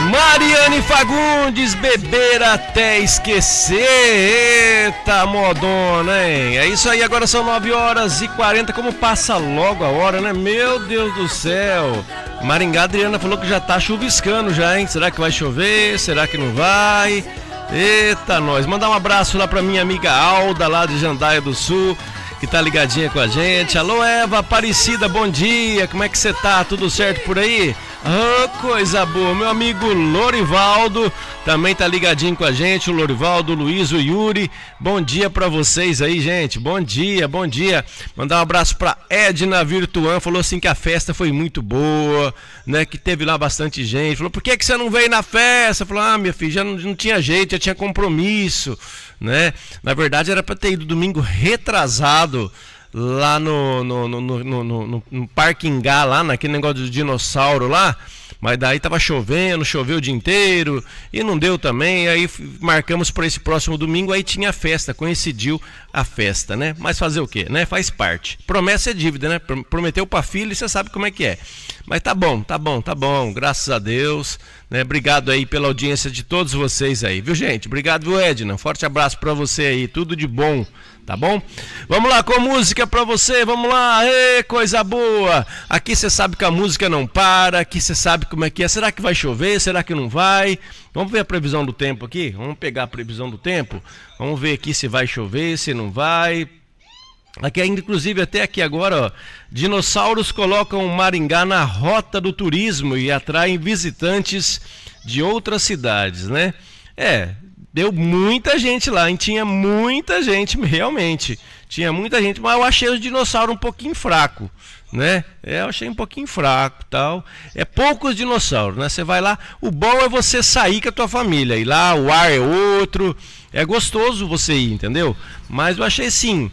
Mariane Fagundes, beber até esquecer. Eita, modona, hein? É isso aí, agora são 9h40. Como passa logo a hora, né? Meu Deus do céu. Maringá, Adriana falou que já tá chuviscando já, hein? Será que vai chover? Será que não vai? Eita, nós. Mandar um abraço lá pra minha amiga Alda, lá de Jandaia do Sul, que tá ligadinha com a gente. Alô, Eva Aparecida, bom dia. Como é que você tá? Tudo certo por aí? Ah, coisa boa. Meu amigo Lorivaldo também tá ligadinho com a gente. O Lorivaldo, o Luiz, o Yuri. Bom dia pra vocês aí, gente. Bom dia, bom dia. Mandar um abraço pra Edna Virtuan. Falou assim que a festa foi muito boa, né? Que teve lá bastante gente. Falou, por que você não veio na festa? Falou, minha filha, já não tinha jeito, já tinha compromisso, né? Na verdade era pra ter ido domingo retrasado lá no Parque Ingá, lá naquele negócio do dinossauro lá, mas daí tava chovendo, choveu o dia inteiro e não deu também, aí marcamos para esse próximo domingo, aí tinha festa, coincidiu a festa, né? Mas fazer o quê, né? Faz parte. Promessa é dívida, né? Prometeu pra filho e você sabe como é que é. Mas tá bom, graças a Deus, né? Obrigado aí pela audiência de todos vocês aí, viu, gente? Obrigado, viu, Edna? Forte abraço pra você aí, tudo de bom. Tá bom? Vamos lá com música pra você, vamos lá, ê, coisa boa. Aqui você sabe que a música não para, aqui você sabe como é que é. Será que vai chover? Será que não vai? Vamos ver a previsão do tempo aqui? Vamos pegar a previsão do tempo? Vamos ver aqui se vai chover, se não vai. Aqui ainda, inclusive, até aqui agora, ó, dinossauros colocam Maringá na rota do turismo e atraem visitantes de outras cidades, né? Deu muita gente lá, hein? Tinha muita gente, realmente. Tinha muita gente, mas eu achei os dinossauros um pouquinho fraco, né? Eu achei um pouquinho fraco, tal. É poucos dinossauros, né? Você vai lá, o bom é você sair com a tua família. Ir lá, o ar é outro. É gostoso você ir, entendeu? Mas eu achei sim,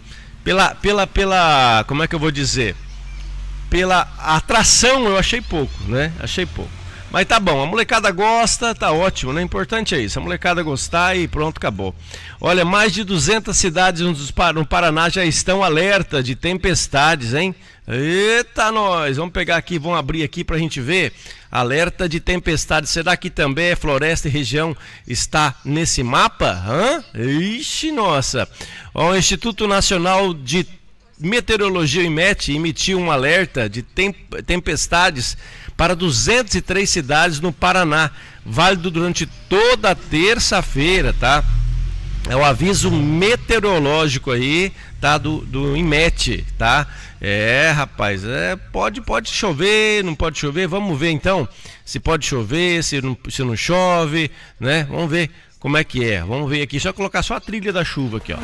como é que eu vou dizer? Pela atração eu achei pouco, né? Achei pouco. Mas tá bom, a molecada gosta, tá ótimo, né? O importante é isso, a molecada gostar e pronto, acabou. Olha, mais de 200 cidades no Paraná já estão alerta de tempestades, hein? Eita, nós! Vamos pegar aqui, vamos abrir aqui pra gente ver. Alerta de tempestades, será que também a floresta e região está nesse mapa? Ixi, nossa! Ó, o Instituto Nacional de Meteorologia, o IMET, emitiu um alerta de tempestades para 203 cidades no Paraná, válido durante toda a terça-feira, tá? É o aviso meteorológico aí, tá? Do IMET, tá? Rapaz, pode chover, não pode chover, vamos ver então se pode chover, se não chove, né? Vamos ver como é que é, vamos ver aqui, só colocar só a trilha da chuva aqui, ó.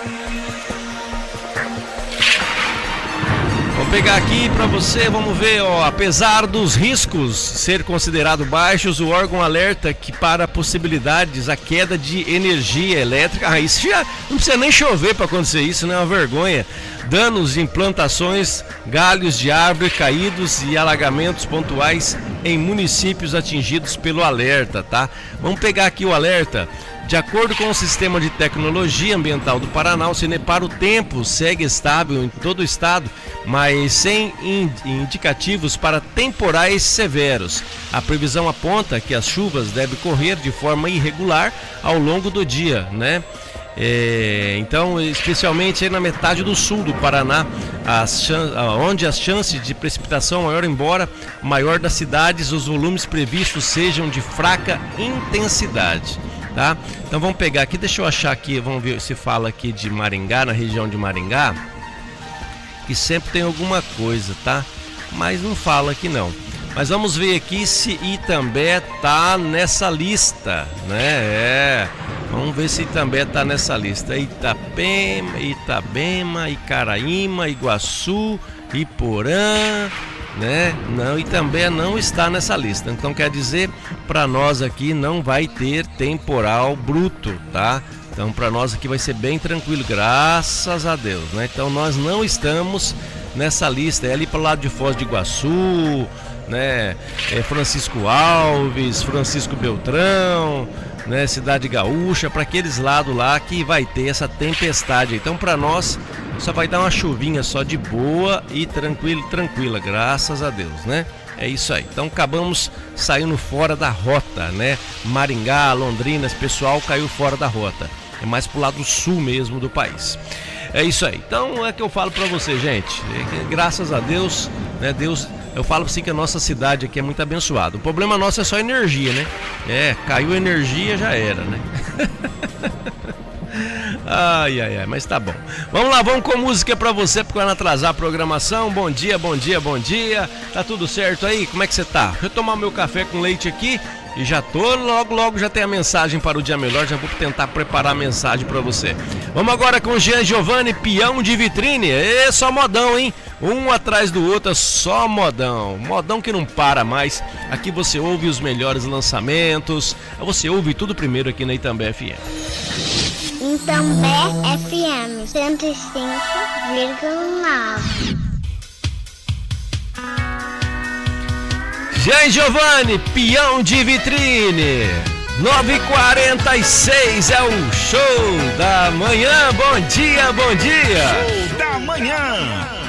Vamos pegar aqui para você, vamos ver, ó, apesar dos riscos ser considerados baixos, o órgão alerta que para possibilidades a queda de energia elétrica, isso já não precisa nem chover para acontecer isso, né? É uma vergonha. Danos em plantações, galhos de árvore caídos e alagamentos pontuais em municípios atingidos pelo alerta, tá? Vamos pegar aqui o alerta. De acordo com o Sistema de Tecnologia Ambiental do Paraná, o Cinepar, o tempo segue estável em todo o estado, mas sem indicativos para temporais severos. A previsão aponta que as chuvas devem correr de forma irregular ao longo do dia, né? Então, especialmente aí na metade do sul do Paraná, onde as chances de precipitação maior, embora maior das cidades, os volumes previstos sejam de fraca intensidade. Tá? Então vamos pegar aqui, deixa eu achar aqui, vamos ver se fala aqui de Maringá, na região de Maringá, que sempre tem alguma coisa, tá? Mas não fala aqui não. Mas vamos ver aqui se Itambé tá nessa lista, né? Vamos ver se Itambé tá nessa lista. Itabema, Icaraíma, Iguaçu, Iporã, né? Não, e também não está nessa lista. Então quer dizer, para nós aqui não vai ter temporal bruto, tá? Então para nós aqui vai ser bem tranquilo, graças a Deus, né? Então nós não estamos nessa lista. É ali para o lado de Foz do Iguaçu, né? Francisco Alves, Francisco Beltrão, né? Cidade Gaúcha, para aqueles lados lá que vai ter essa tempestade. Então para nós só vai dar uma chuvinha só de boa e tranquila, graças a Deus, né? É isso aí. Então acabamos saindo fora da rota, né? Maringá, Londrina, esse pessoal caiu fora da rota. É mais pro lado sul mesmo do país. É isso aí. Então é que eu falo pra você, gente. Graças a Deus, né? Deus, eu falo assim que a nossa cidade aqui é muito abençoada. O problema nosso é só energia, né? Caiu energia, já era, né? Ai, mas tá bom. Vamos lá, vamos com música pra você, porque vai atrasar a programação. Bom dia, bom dia, bom dia. Tá tudo certo aí? Como é que você tá? Deixa eu tomar meu café com leite aqui e já tô, logo já tem a mensagem para o dia melhor. Já vou tentar preparar a mensagem pra você. Vamos agora com Jean Giovanni, Peão de Vitrine. Só modão, hein? Um atrás do outro, só modão. Modão que não para mais. Aqui você ouve os melhores lançamentos. Você ouve tudo primeiro aqui na Itambé FM. Itambé FM 105,9. Jean Giovanni, Peão de Vitrine. 9h46 é o show da manhã. Bom dia, bom dia. Show da manhã.